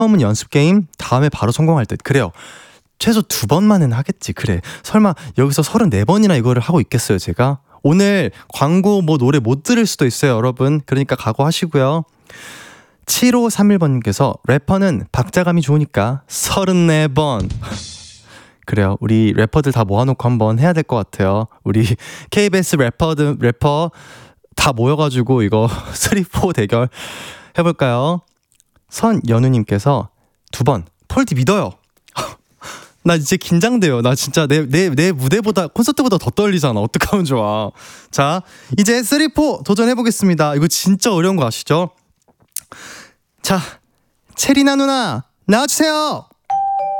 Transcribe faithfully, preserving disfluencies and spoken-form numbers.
처음은 연습 게임, 다음에 바로 성공할 듯. 그래요. 최소 두 번만은 하겠지. 그래. 설마 여기서 서른네 번이나 이거를 하고 있겠어요, 제가? 오늘 광고 뭐 노래 못 들을 수도 있어요, 여러분. 그러니까 각오하시고요. 칠오삼일 번님께서 래퍼는 박자감이 좋으니까 서른네 번. 그래요. 우리 래퍼들 다 모아놓고 한번 해야 될 것 같아요. 우리 케이비에스 래퍼들, 래퍼 다 모여가지고 이거 쓰리 포 대결 해볼까요? 선연우님께서 두 번. 폴디 믿어요. 나 이제 긴장돼요. 나 진짜 내, 내, 내 무대보다 콘서트보다 더 떨리잖아. 어떡하면 좋아. 자, 이제 쓰리 포 도전해보겠습니다. 이거 진짜 어려운 거 아시죠? 자, 체리나 누나 나와주세요.